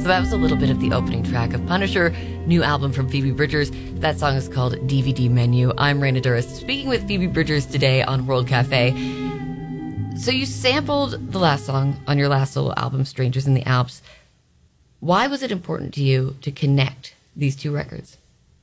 So that was a little bit of the opening track of Punisher, new album from Phoebe Bridgers. That song is called DVD Menu. I'm Raina Durst, speaking with Phoebe Bridgers today on World Cafe. So you sampled the last song on your last solo album, Strangers in the Alps. Why was it important to you to connect these two records?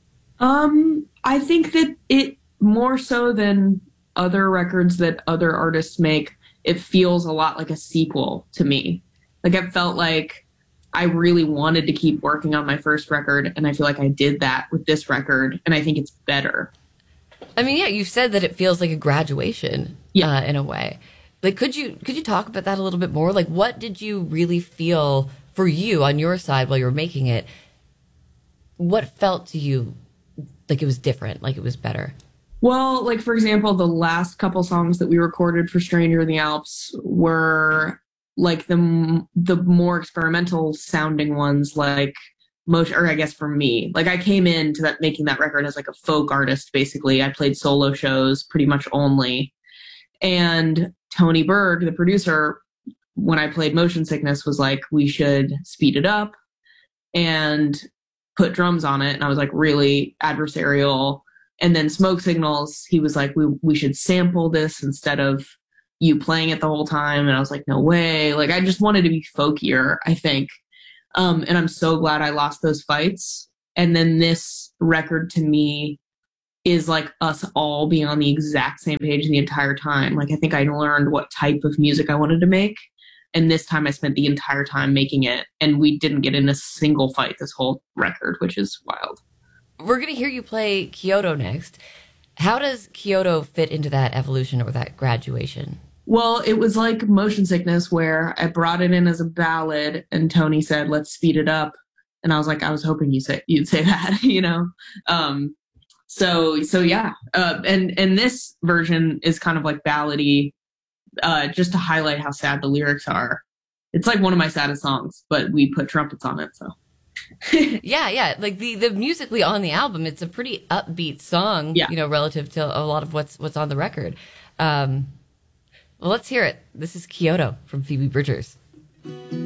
I think that it, more so than other records that other artists make, it feels a lot like a sequel to me. Like, it felt like I really wanted to keep working on my first record, and I feel like I did that with this record, and I think it's better. I mean, yeah, you said that it feels like a graduation, in a way. Like, could you talk about that a little bit more? Like, what did you really feel for you on your side while you were making it? What felt to you like it was different, like it was better? Well, like, for example, the last couple songs that we recorded for Stranger in the Alps were like the more experimental sounding ones, like motion, or I guess for me, like, I came into that making that record as like a folk artist. Basically, I played solo shows pretty much only, and Tony Berg, the producer, when I played Motion Sickness, was like, we should speed it up and put drums on it, and I was like, really adversarial. And then Smoke Signals, he was like, we should sample this instead of you playing it the whole time. And I was like, no way. Like, I just wanted to be folkier, I think. And I'm so glad I lost those fights. And then this record to me is like us all being on the exact same page the entire time. Like, I think I learned what type of music I wanted to make. And this time I spent the entire time making it. And we didn't get in a single fight this whole record, which is wild. We're going to hear you play Kyoto next. How does Kyoto fit into that evolution or that graduation? Well, it was like Motion Sickness, where I brought it in as a ballad, and Tony said, let's speed it up. And I was like, I was hoping you'd say that, you know? So yeah. And this version is kind of like ballady, just to highlight how sad the lyrics are. It's like one of my saddest songs, but we put trumpets on it, so. yeah. Like the musically on the album, it's a pretty upbeat song, you know, relative to a lot of what's on the record. Well, let's hear it. This is Kyoto from Phoebe Bridgers.